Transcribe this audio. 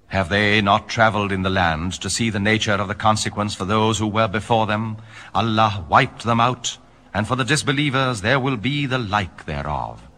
Have they not traveled in the land to see the nature of the consequence for those who were before them? Allah wiped them out, and for the disbelievers there will be the like thereof.